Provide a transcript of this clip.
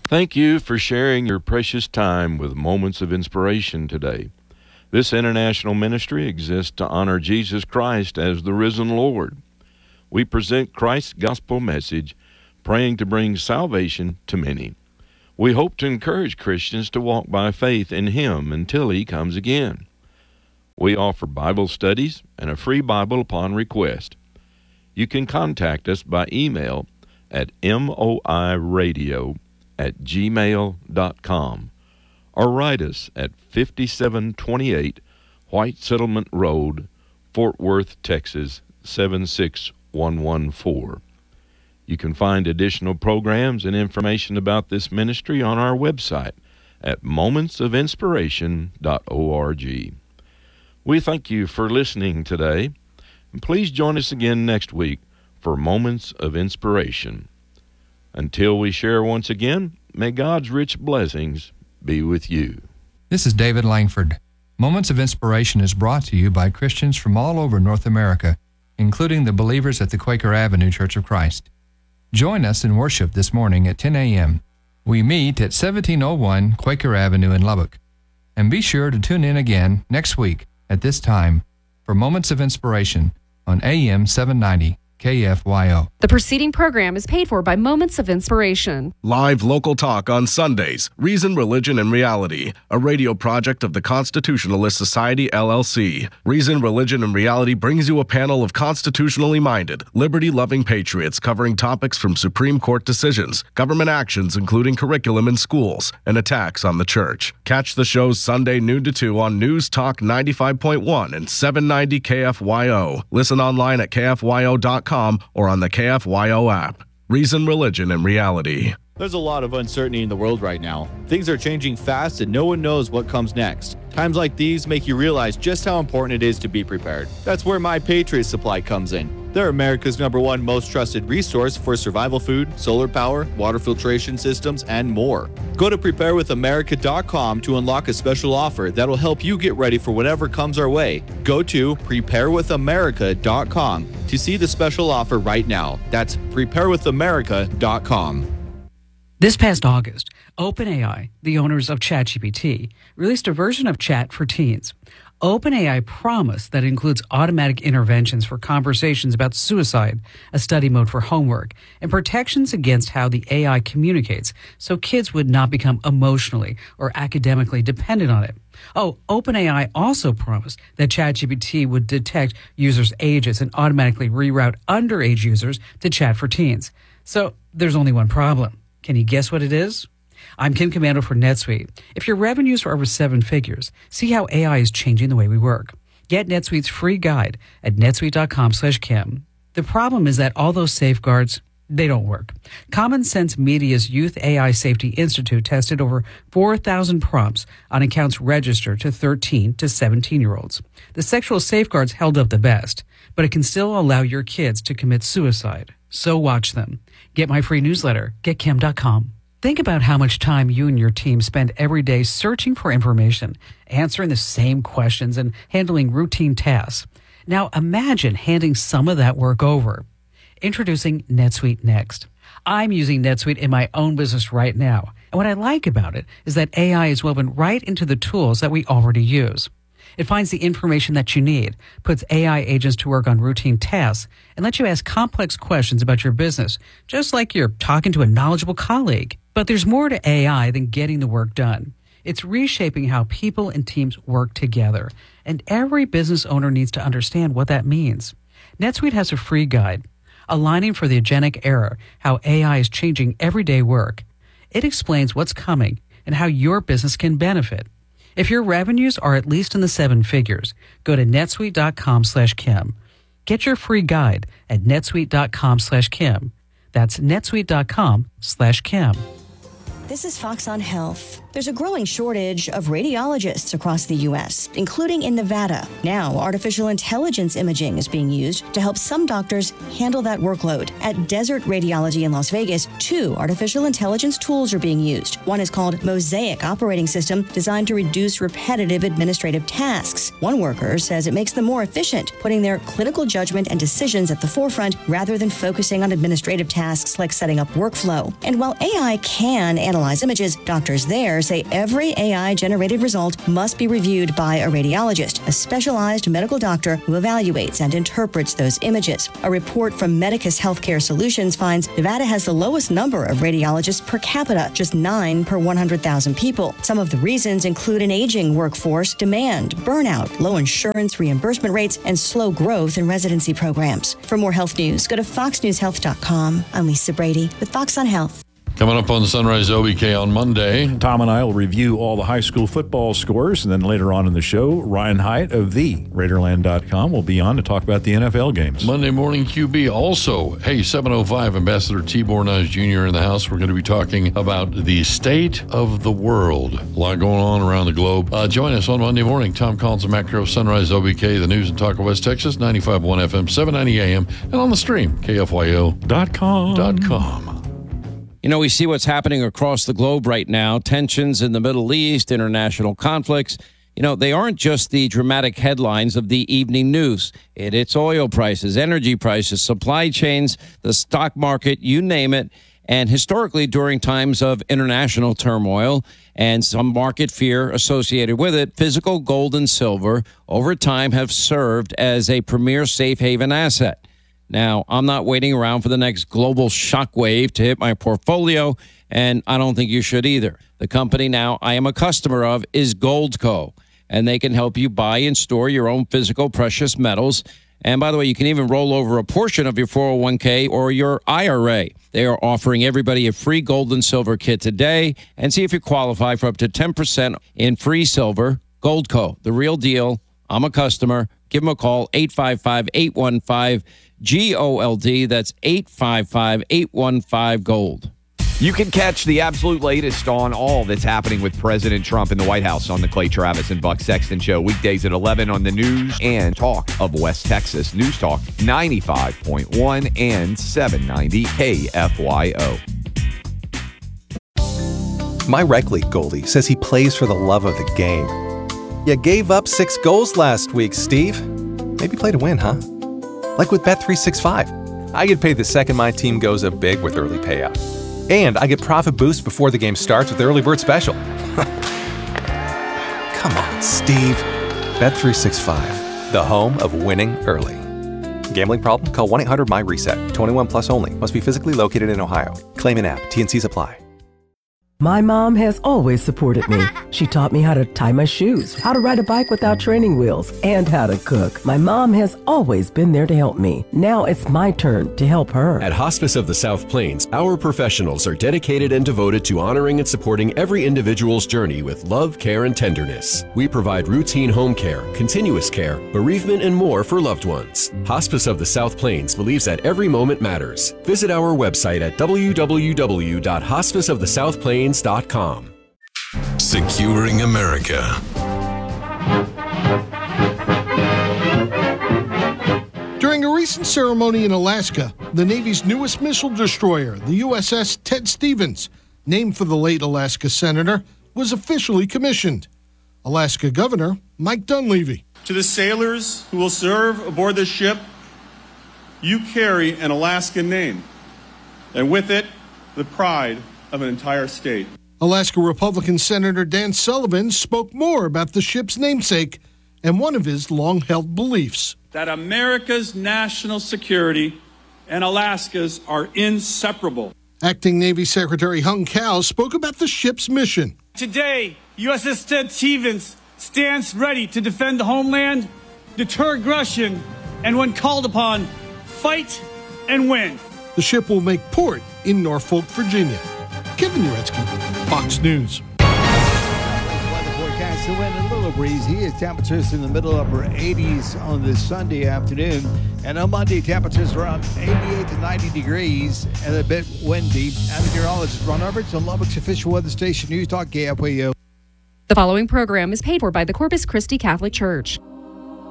Thank you for sharing your precious time with Moments of Inspiration today. This international ministry exists to honor Jesus Christ as the risen Lord. We present Christ's gospel message, praying to bring salvation to many. We hope to encourage Christians to walk by faith in Him until He comes again. We offer Bible studies and a free Bible upon request. You can contact us by email at moiradio@gmail.com or write us at 5728 White Settlement Road, Fort Worth, Texas 76114. You can find additional programs and information about this ministry on our website at momentsofinspiration.org. We thank you for listening today, and please join us again next week for Moments of Inspiration. Until we share once again, may God's rich blessings be with you. This is David Langford. Moments of Inspiration is brought to you by Christians from all over North America, including the believers at the Quaker Avenue Church of Christ. Join us in worship this morning at 10 a.m. We meet at 1701 Quaker Avenue in Lubbock. And be sure to tune in again next week at this time for Moments of Inspiration on AM 790 KFYO. The preceding program is paid for by Moments of Inspiration. Live local talk on Sundays. Reason, Religion, and Reality, a radio project of the Constitutionalist Society, LLC. Reason, Religion, and Reality brings you a panel of constitutionally minded, liberty-loving patriots covering topics from Supreme Court decisions, government actions including curriculum in schools, and attacks on the church. Catch the shows Sunday noon to 2 on News Talk 95.1 and 790 KFYO. Listen online at KFYO.com or on the KFYO app. Reason, Religion, and Reality. There's a lot of uncertainty in the world right now. Things are changing fast and no one knows what comes next. Times like these make you realize just how important it is to be prepared. That's where My Patriot Supply comes in. They're America's #1 most trusted resource for survival food, solar power, water filtration systems, and more. Go to preparewithamerica.com to unlock a special offer that'll help you get ready for whatever comes our way. Go to preparewithamerica.com to see the special offer right now. That's preparewithamerica.com. This past August, OpenAI, the owners of ChatGPT, released a version of Chat for Teens. OpenAI promised that it includes automatic interventions for conversations about suicide, a study mode for homework, and protections against how the AI communicates so kids would not become emotionally or academically dependent on it. Oh, OpenAI also promised that ChatGPT would detect users' ages and automatically reroute underage users to Chat for Teens. So there's only one problem. Can you guess what it is? I'm Kim Commando for NetSuite. If your revenues are over 7 figures, see how AI is changing the way we work. Get NetSuite's free guide at netsuite.com/Kim. The problem is that all those safeguards, they don't work. Common Sense Media's Youth AI Safety Institute tested over 4,000 prompts on accounts registered to 13 to 17-year-olds. The sexual safeguards held up the best, but it can still allow your kids to commit suicide. So watch them. Get my free newsletter, getkim.com. Think about how much time you and your team spend every day searching for information, answering the same questions, and handling routine tasks. Now imagine handing some of that work over. Introducing NetSuite Next. I'm using NetSuite in my own business right now. And what I like about it is that AI is woven right into the tools that we already use. It finds the information that you need, puts AI agents to work on routine tasks, and lets you ask complex questions about your business, just like you're talking to a knowledgeable colleague. But there's more to AI than getting the work done. It's reshaping how people and teams work together, and every business owner needs to understand what that means. NetSuite has a free guide, Aligning for the Agentic Era, how AI is changing everyday work. It explains what's coming and how your business can benefit. If your revenues are at least in the 7 figures, go to netsuite.com/Kim. Get your free guide at netsuite.com/Kim. That's netsuite.com/Kim. This is Fox on Health. There's a growing shortage of radiologists across the U.S., including in Nevada. Now, artificial intelligence imaging is being used to help some doctors handle that workload. At Desert Radiology in Las Vegas, 2 artificial intelligence tools are being used. One is called Mosaic Operating System, designed to reduce repetitive administrative tasks. One worker says it makes them more efficient, putting their clinical judgment and decisions at the forefront rather than focusing on administrative tasks like setting up workflow. And while AI can analyze analyze images, doctors there say every AI-generated result must be reviewed by a radiologist, a specialized medical doctor who evaluates and interprets those images. A report from Medicus Healthcare Solutions finds Nevada has the lowest number of radiologists per capita, just 9 per 100,000 people. Some of the reasons include an aging workforce, demand, burnout, low insurance reimbursement rates, and slow growth in residency programs. For more health news, go to foxnewshealth.com. I'm Lisa Brady with Fox on Health. Coming up on Sunrise OBK on Monday. Tom and I will review all the high school football scores, and then later on in the show, Ryan Haidt of TheRaiderland.com will be on to talk about the NFL games. Monday morning QB also. Hey, 7:05, Ambassador Tibor Nice Jr. in the house. We're going to be talking about the state of the world. A lot going on around the globe. Join us on Monday morning. Tom Collins and Matt Crow, Sunrise OBK, the news and talk of West Texas, 95.1 FM, 790 AM, and on the stream, KFYO.com. You know, we see what's happening across the globe right now, tensions in the Middle East, international conflicts. You know, they aren't just the dramatic headlines of the evening news. It's oil prices, energy prices, supply chains, the stock market, you name it. And historically, during times of international turmoil and some market fear associated with it, physical gold and silver over time have served as a premier safe haven asset. Now, I'm not waiting around for the next global shockwave to hit my portfolio, and I don't think you should either. The company now I am a customer of is Goldco, and they can help you buy and store your own physical precious metals. And by the way, you can even roll over a portion of your 401k or your IRA. They are offering everybody a free gold and silver kit today, and see if you qualify for up to 10% in free silver. Goldco, the real deal. I'm a customer. Give them a call, 855-815-GOLD. That's 855-815-GOLD. You can catch the absolute latest on all that's happening with President Trump in the White House on the Clay Travis and Buck Sexton Show, weekdays at 11 on the News and Talk of West Texas. News Talk 95.1 and 790 KFYO. My rec league goalie says he plays for the love of the game. You gave up 6 goals last week, Steve. Maybe play to win, huh? Like with Bet365. I get paid the second my team goes up big with early payout. And I get profit boost before the game starts with the early bird special. Come on, Steve. Bet365, the home of winning early. Gambling problem? Call 1-800-MY-RESET. 21 plus only. Must be physically located in Ohio. Claim in app. T&Cs apply. My mom has always supported me. She taught me how to tie my shoes, how to ride a bike without training wheels, and how to cook. My mom has always been there to help me. Now it's my turn to help her. At Hospice of the South Plains, our professionals are dedicated and devoted to honoring and supporting every individual's journey with love, care, and tenderness. We provide routine home care, continuous care, bereavement, and more for loved ones. Hospice of the South Plains believes that every moment matters. Visit our website at www.hospiceofthesouthplains.com. Securing America. During a recent ceremony in Alaska, the Navy's newest missile destroyer, the USS Ted Stevens, named for the late Alaska Senator, was officially commissioned. Alaska Governor Mike Dunleavy. To the sailors who will serve aboard this ship, you carry an Alaskan name, and with it, the pride of an entire state. Alaska Republican Senator Dan Sullivan spoke more about the ship's namesake and one of his long-held beliefs. That America's national security and Alaska's are inseparable. Acting Navy Secretary Hung Kao spoke about the ship's mission. Today, USS Ted Stevens stands ready to defend the homeland, deter aggression, and when called upon, fight and win. The ship will make port in Norfolk, Virginia. Kevin Uretsky, Fox News. Weather forecast, the wind a little breezy. As temperatures in the middle upper 80s on this Sunday afternoon. And on Monday, temperatures around 88 to 90 degrees and a bit windy. And the meteorologist Ron Roberts on Lubbock's official weather station, News Talk KFYO. The following program is paid for by the Corpus Christi Catholic Church.